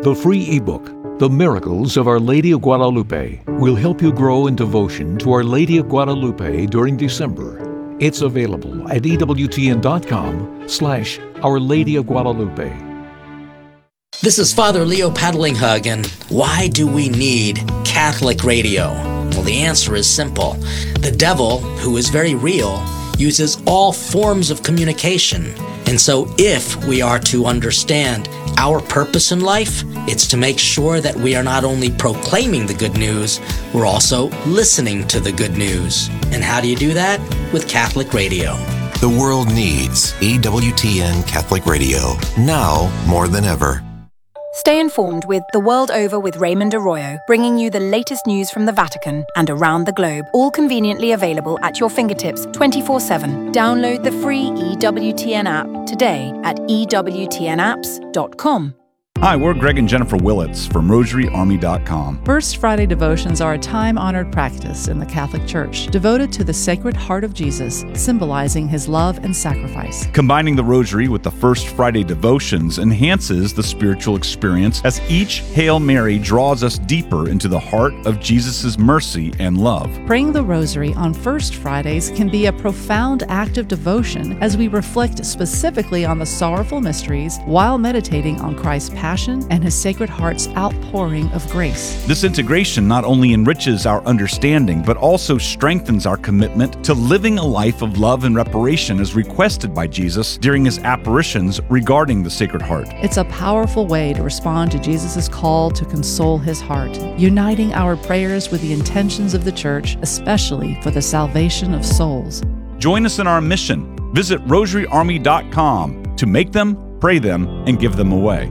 The free ebook, The Miracles of Our Lady of Guadalupe, will help you grow in devotion to Our Lady of Guadalupe during December. It's available at EWTN.com/Our Lady of Guadalupe. This is Father Leo Paddlinghug, and why do we need Catholic radio? Well, the answer is simple. The devil, who is very real, uses all forms of communication. And so if we are to understand our purpose in life, it's to make sure that we are not only proclaiming the good news, we're also listening to the good news. And how do you do that? With Catholic radio. The world needs EWTN Catholic Radio, now more than ever. Stay informed with The World Over with Raymond Arroyo, bringing you the latest news from the Vatican and around the globe, all conveniently available at your fingertips 24/7. Download the free EWTN app today at EWTNapps.com. Hi, we're Greg and Jennifer Willits from RosaryArmy.com. First Friday devotions are a time-honored practice in the Catholic Church devoted to the Sacred Heart of Jesus, symbolizing his love and sacrifice. Combining the Rosary with the First Friday devotions enhances the spiritual experience as each Hail Mary draws us deeper into the heart of Jesus' mercy and love. Praying the Rosary on First Fridays can be a profound act of devotion as we reflect specifically on the sorrowful mysteries while meditating on Christ's passion and his Sacred Heart's outpouring of grace. This integration not only enriches our understanding, but also strengthens our commitment to living a life of love and reparation as requested by Jesus during his apparitions regarding the Sacred Heart. It's a powerful way to respond to Jesus' call to console his heart, uniting our prayers with the intentions of the Church, especially for the salvation of souls. Join us in our mission. Visit RosaryArmy.com to make them, pray them, and give them away.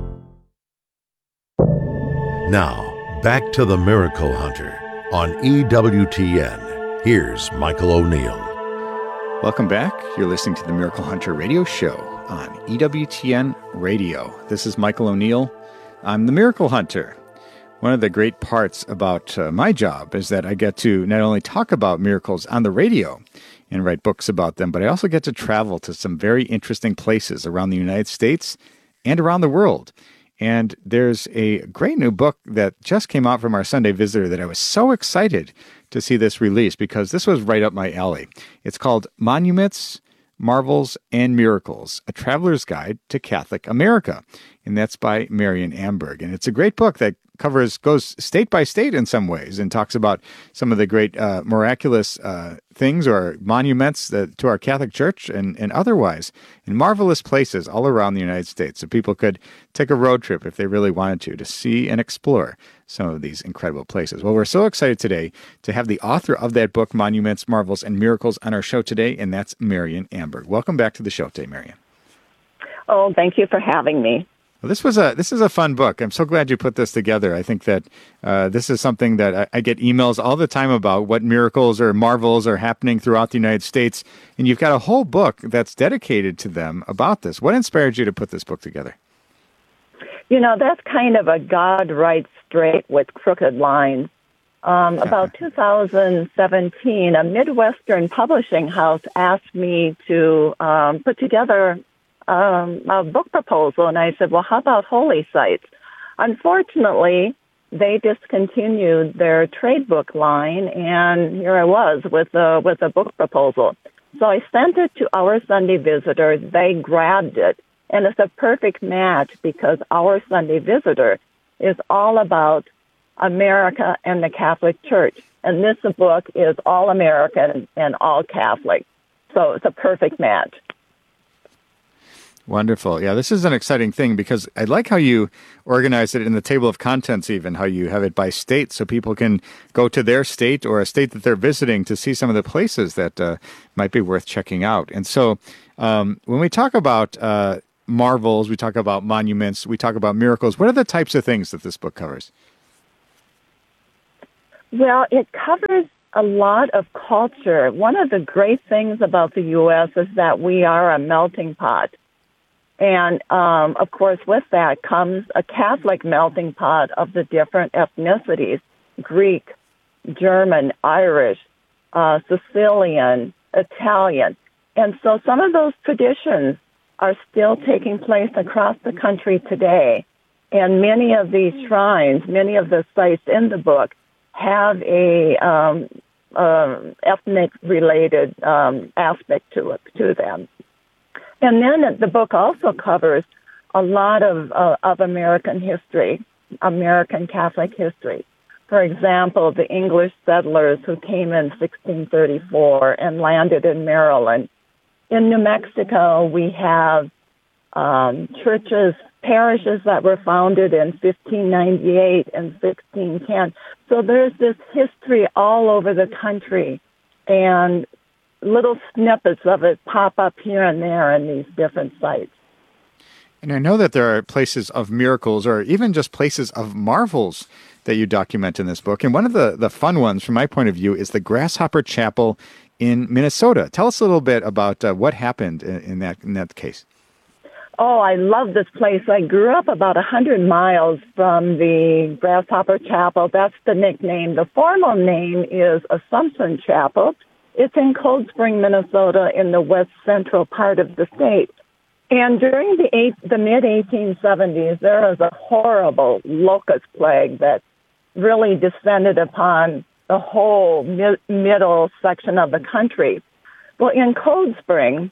Now, back to the Miracle Hunter on EWTN. Here's Michael O'Neill. Welcome back. You're listening to the Miracle Hunter radio show on EWTN Radio. This is Michael O'Neill. I'm the Miracle Hunter. One of the great parts about my job is that I get to not only talk about miracles on the radio and write books about them, but I also get to travel to some very interesting places around the United States and around the world. And there's a great new book that just came out from our Sunday Visitor that I was so excited to see this release because this was right up my alley. It's called Monuments, Marvels, and Miracles, A Traveler's Guide to Catholic America. And that's by Marian Amberg. And it's a great book that goes state by state in some ways and talks about some of the great miraculous things or monuments to our Catholic Church and otherwise in marvelous places all around the United States. So people could take a road trip if they really wanted to see and explore some of these incredible places. Well, we're so excited today to have the author of that book, Monuments, Marvels, and Miracles, on our show today, and that's Marian Amberg. Welcome back to the show today, Marian. Oh, thank you for having me. Well, this is a fun book. I'm so glad you put this together. I think that this is something that I get emails all the time about what miracles or marvels are happening throughout the United States. And you've got a whole book that's dedicated to them about this. What inspired you to put this book together? You know, that's kind of a God writes straight with crooked lines. About 2017, a Midwestern publishing house asked me to put together a book proposal, and I said, well, how about holy sites? Unfortunately, they discontinued their trade book line, and here I was with a book proposal. So I sent it to Our Sunday Visitor. They grabbed it, and it's a perfect match because Our Sunday Visitor is all about America and the Catholic Church, and this book is all American and all Catholic. So it's a perfect match. Wonderful. Yeah, this is an exciting thing because I like how you organize it in the table of contents, even how you have it by state so people can go to their state or a state that they're visiting to see some of the places that might be worth checking out. And so when we talk about marvels, we talk about monuments, we talk about miracles, what are the types of things that this book covers? Well, it covers a lot of culture. One of the great things about the U.S. is that we are a melting pot. And, of course, with that comes a Catholic melting pot of the different ethnicities, Greek, German, Irish, Sicilian, Italian. And so some of those traditions are still taking place across the country today. And many of these shrines, many of the sites in the book, have a ethnic-related aspect to them. And then the book also covers a lot of American history, American Catholic history. For example, the English settlers who came in 1634 and landed in Maryland. In New Mexico, we have churches, parishes that were founded in 1598 and 1610. So there's this history all over the country, and little snippets of it pop up here and there in these different sites. And I know that there are places of miracles or even just places of marvels that you document in this book. And one of the fun ones, from my point of view, is the Grasshopper Chapel in Minnesota. Tell us a little bit about what happened in that case. Oh, I love this place. I grew up about 100 miles from the Grasshopper Chapel. That's the nickname. The formal name is Assumption Chapel. It's in Cold Spring, Minnesota, in the west central part of the state. And during the mid-1870s, there was a horrible locust plague that really descended upon the whole middle section of the country. Well, in Cold Spring,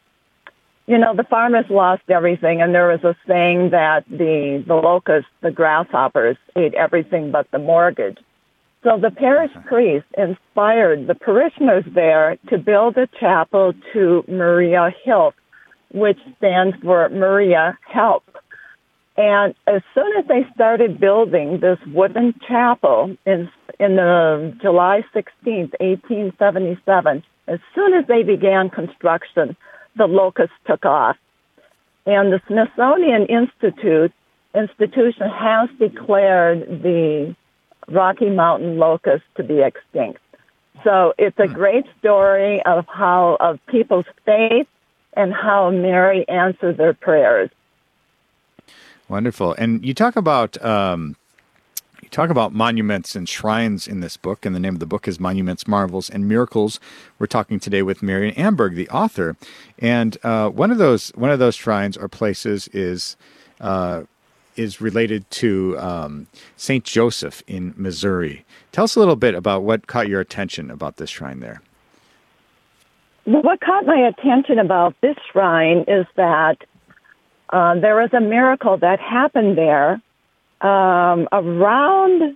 the farmers lost everything, and there was a saying that the locusts, the grasshoppers, ate everything but the mortgage. So the parish priest inspired the parishioners there to build a chapel to Maria Hilf, which stands for Maria Help. And as soon as they started building this wooden chapel in July 16th, 1877, as soon as they began construction, the locusts took off. And the Smithsonian institution has declared the Rocky Mountain locust to be extinct. So it's a great story of people's faith and how Mary answered their prayers. Wonderful. And you talk about monuments and shrines in this book, and the name of the book is Monuments, Marvels, and Miracles. We're talking today with Marian Amberg, the author. And one of those shrines or places is related to St. Joseph in Missouri. Tell us a little bit about what caught your attention about this shrine there. What caught my attention about this shrine is that there was a miracle that happened there around,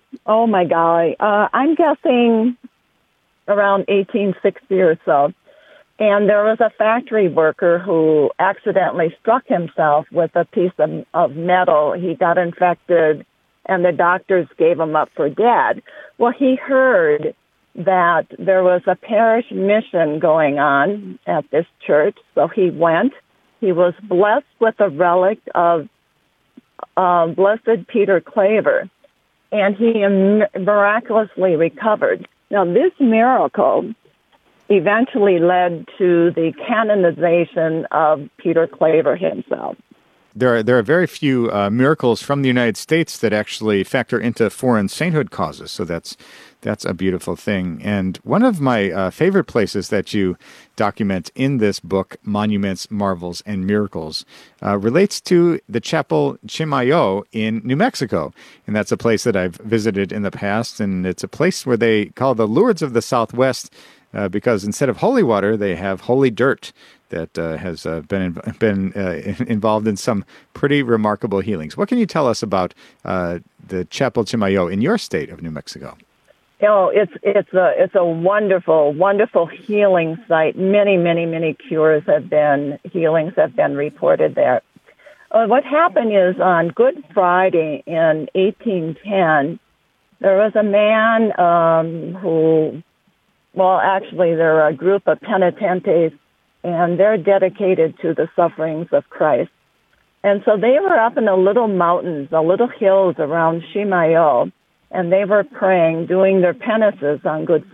I'm guessing around 1860 or so. And there was a factory worker who accidentally struck himself with a piece of metal. He got infected, and the doctors gave him up for dead. Well, he heard that there was a parish mission going on at this church, so he went. He was blessed with a relic of Blessed Peter Claver, and he miraculously recovered. Now, this miracle eventually led to the canonization of Peter Claver himself. There are very few miracles from the United States that actually factor into foreign sainthood causes, so that's a beautiful thing. And one of my favorite places that you document in this book, Monuments, Marvels, and Miracles, relates to the Chapel Chimayo in New Mexico. And that's a place that I've visited in the past, and it's a place where they call the Lourdes of the Southwest because instead of holy water, they have holy dirt that has been involved in some pretty remarkable healings. What can you tell us about the Chapel Chimayo in your state of New Mexico? Oh, it's a wonderful, wonderful healing site. Many healings have been reported there. What happened is on Good Friday in 1810, there was a man there are a group of penitentes, and they're dedicated to the sufferings of Christ. And so they were up in the little mountains, the little hills around Chimayo, and they were praying, doing their penances on Good